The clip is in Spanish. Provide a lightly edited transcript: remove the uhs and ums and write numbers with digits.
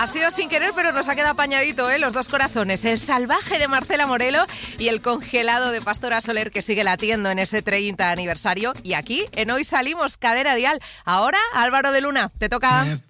Ha sido sin querer, pero nos ha quedado apañadito, ¿eh? Los dos corazones. El salvaje de Marcela Morelo y el congelado de Pastora Soler, que sigue latiendo en ese 30 aniversario. Y aquí, en Hoy Salimos, Cadena Dial. Ahora, Álvaro de Luna, te toca.